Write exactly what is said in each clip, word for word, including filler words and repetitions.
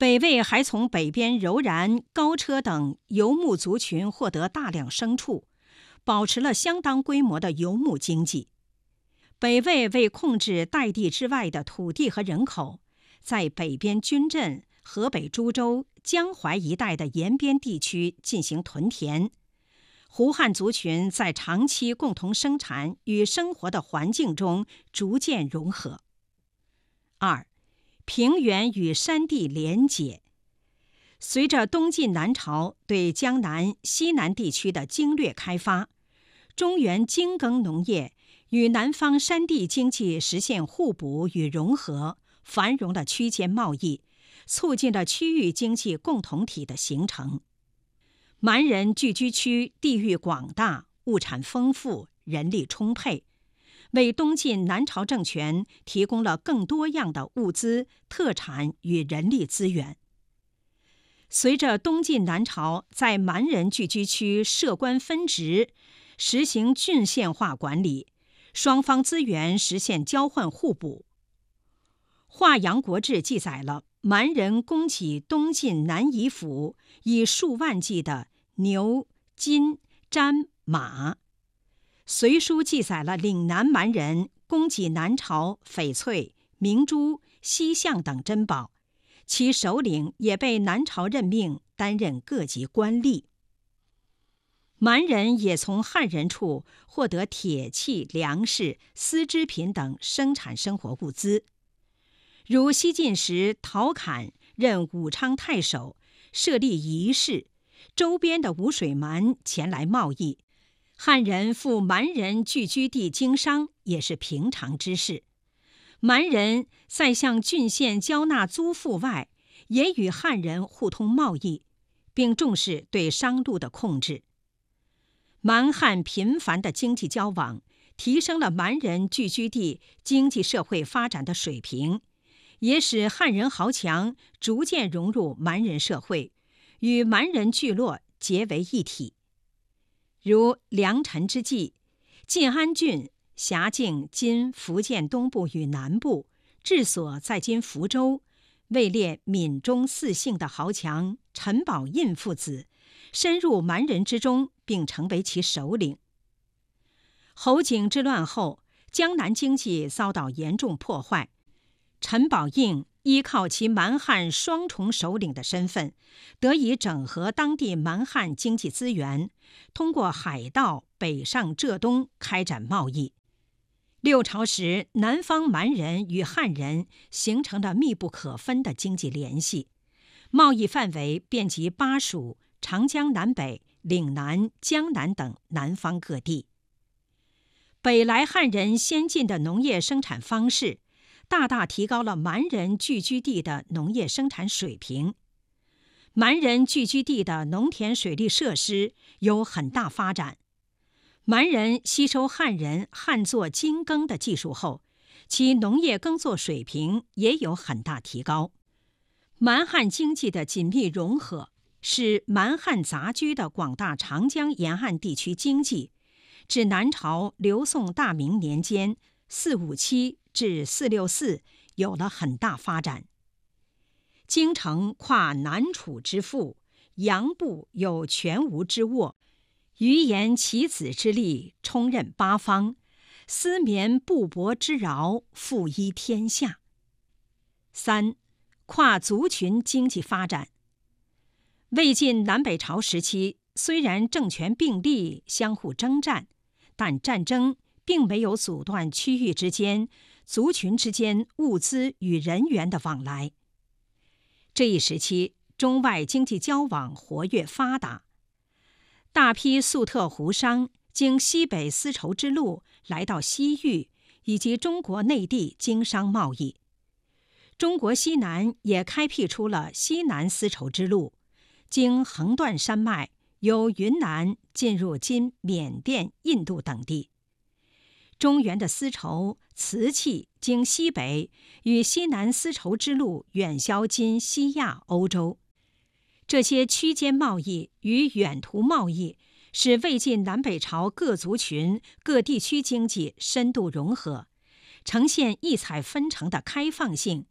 北魏还从北边柔然、高车等游牧族群获得大量牲畜，保持了相当规模的游牧经济。北魏为控制代地之外的土地和人口，在北边军镇、河北株洲、江淮一带的沿边地区进行屯田。胡汉族群在长期共同生产与生活的环境中逐渐融合。二、平原与山地连结。随着东晋南朝对江南、西南地区的经略开发，中原精耕农业与南方山地经济实现互补与融合，繁荣的区间贸易，促进了区域经济共同体的形成。蛮人聚居区地域广大，物产丰富，人力充沛，为东晋南朝政权提供了更多样的物资、特产与人力资源。随着东晋南朝在蛮人聚居区设官分职，实行郡县化管理，双方资源实现交换互补。《华阳国志》记载了蛮人供给东晋南夷府以数万计的牛、金、毡、马。《隋书》记载了岭南蛮人供给南朝翡翠、明珠、犀象等珍宝，其首领也被南朝任命担任各级官吏。蛮人也从汉人处获得铁器、粮食、丝织品等生产生活物资。如西晋时陶侃任武昌太守，设立仪式，周边的吴水蛮前来贸易，汉人赴蛮人聚居地经商也是平常之事。蛮人在向郡县交纳租赋外，也与汉人互通贸易，并重视对商路的控制。蛮汉频繁的经济交往，提升了蛮人聚居地经济社会发展的水平，也使汉人豪强逐渐融入蛮人社会，与蛮人聚落结为一体。如良辰之际，晋安郡辖境今福建东部与南部，治所在今福州，位列闽中四姓的豪强陈宝印父子深入蛮人之中，并成为其首领。侯景之乱后，江南经济遭到严重破坏，陈宝应依靠其蛮汉双重首领的身份，得以整合当地蛮汉经济资源，通过海道北上浙东开展贸易。六朝时，南方蛮人与汉人形成了密不可分的经济联系，贸易范围遍及巴蜀、长江南北、岭南、江南等南方各地。北来汉人先进的农业生产方式，大大提高了蛮人聚居地的农业生产水平。蛮人聚居地的农田水利设施有很大发展。蛮人吸收汉人旱作精耕的技术后，其农业耕作水平也有很大提高。蛮汉经济的紧密融合，使蛮汉杂居的广大长江沿岸地区经济，至南朝刘宋大明年间四五七至四六四有了很大发展。京城跨南楚之腹，阳部有全吴之沃，余言其子之力，充任八方，丝绵布帛之饶，富衣天下。三、跨族群经济发展。魏晋南北朝时期，虽然政权并立，相互征战，但战争并没有阻断区域之间、族群之间物资与人员的往来。这一时期，中外经济交往活跃发达，大批粟特胡商经西北丝绸之路来到西域以及中国内地经商贸易。中国西南也开辟出了西南丝绸之路，经横断山脉，由云南进入今缅甸、印度等地。中原的丝绸、瓷器经西北，与西南丝绸之路远销今西亚、欧洲。这些区间贸易与远途贸易，使魏晋南北朝各族群、各地区经济深度融合，呈现异彩纷呈的开放性，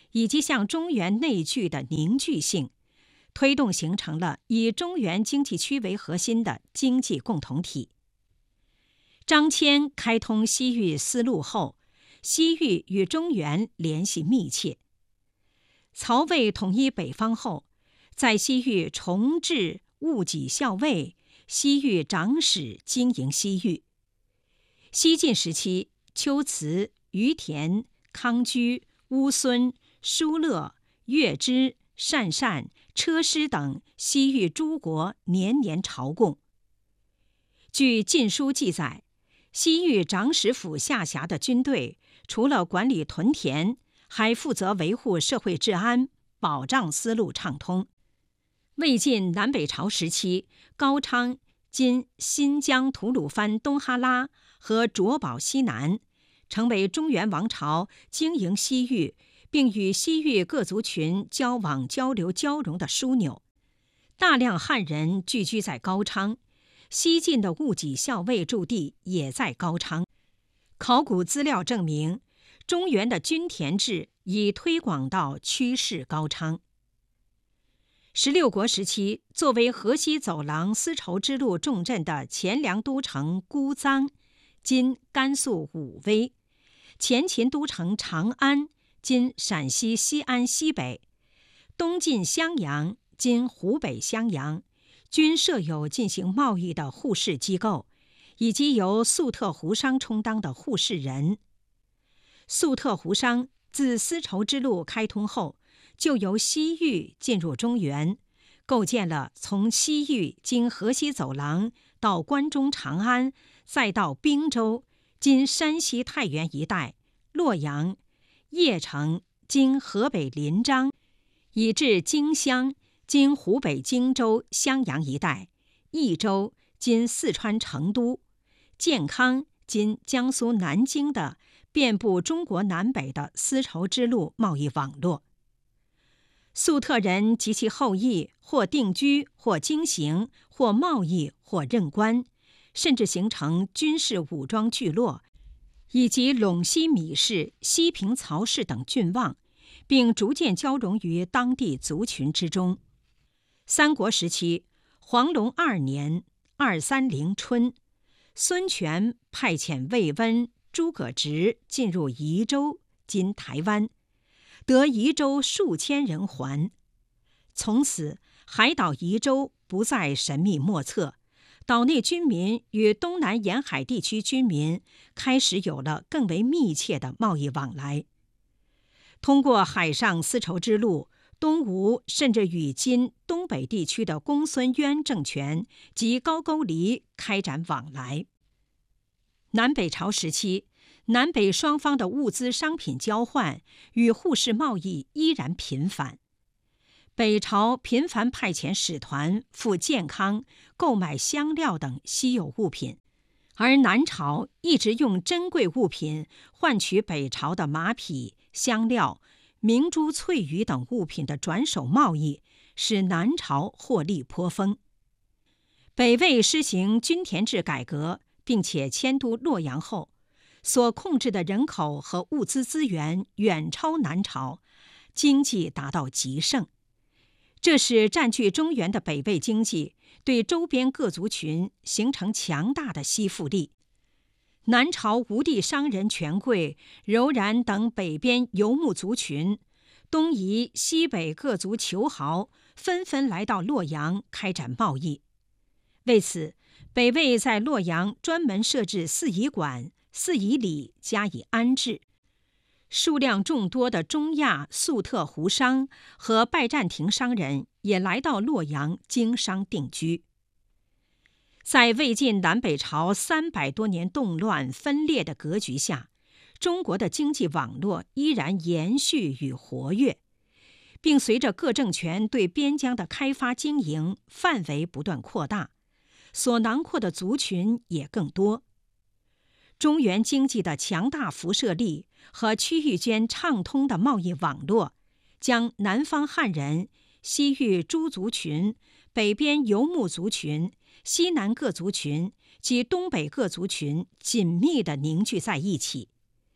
以及向中原内聚的凝聚性，推动形成了以中原经济区为核心的经济共同体。张骞开通西域丝路后，西域与中原联系密切。曹魏统一北方后，在西域重置务己校尉，西域长史经营西域。西晋时期，龟兹、于田、康居、乌孙、疏勒、月支、鄯善、车师等西域诸国年年朝贡。据《晋书》记载，西域长史府下辖的军队，除了管理屯田，还负责维护社会治安，保障丝路畅通。魏晋南北朝时期，高昌（今新疆吐鲁番东哈拉）和卓保西南，成为中原王朝经营西域并与西域各族群交往交流交融的枢纽。大量汉人聚居在高昌，西晋的务己校尉驻地也在高昌。考古资料证明，中原的均田制已推广到曲室高昌。十六国时期，作为河西走廊丝绸之路重镇的前凉都城姑臧（今甘肃武威），前秦都城长安（今陕西西安西北），东晋襄阳（今湖北襄阳），均设有进行贸易的互市机构，以及由粟特胡商充当的互市人。粟特胡商自丝绸之路开通后，就由西域进入中原，构建了从西域经河西走廊到关中长安，再到滨州（今山西太原一带）、洛阳、邺城（今河北临漳），以至荆襄（今湖北荆州、襄阳一带）、益州（今四川成都）、建康（今江苏南京）的遍布中国南北的丝绸之路贸易网络。粟特人及其后裔或定居，或经行，或贸易，或任官，甚至形成军事武装聚落，以及陇西米氏、西平曹氏等郡望，并逐渐交融于当地族群之中。三国时期，黄龙二年（二三零春），孙权派遣魏温、诸葛直进入宜州（今台湾），得宜州数千人还。从此，海岛宜州不再神秘莫测，岛内居民与东南沿海地区居民开始有了更为密切的贸易往来。通过海上丝绸之路，东吴甚至与今东北地区的公孙渊政权及高句丽开展往来。南北朝时期，南北双方的物资商品交换与互市贸易依然频繁。北朝频繁派遣使团赴建康购买香料等稀有物品，而南朝一直用珍贵物品换取北朝的马匹、香料、明珠翠羽等物品的转手贸易，使南朝获利颇丰。北魏施行均田制改革，并且迁都洛阳后，所控制的人口和物资资源远超南朝，经济达到极盛。这使占据中原的北魏经济对周边各族群形成强大的吸附力。南朝吴地商人权贵、柔然等北边游牧族群，东夷、西北各族酋豪纷纷来到洛阳开展贸易。为此，北魏在洛阳专门设置四夷馆、四夷里加以安置。数量众多的中亚粟特胡商和拜占庭商人也来到洛阳经商定居。在魏晋南北朝三百多年动乱分裂的格局下，中国的经济网络依然延续与活跃，并随着各政权对边疆的开发经营范围不断扩大，所囊括的族群也更多。中原经济的强大辐射力和区域间畅通的贸易网络，将南方汉人、西域诸族群、北边游牧族群、西南各族群及东北各族群紧密地凝聚在一起。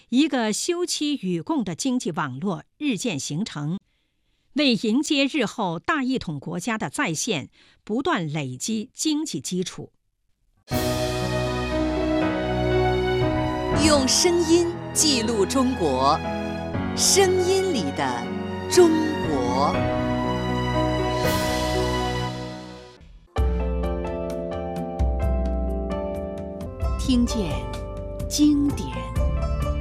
一个休戚与共的经济网络日渐形成，为迎接日后大一统国家的再现，不断累积经济基础。 用声音记录中国，声音里的中国。听见经典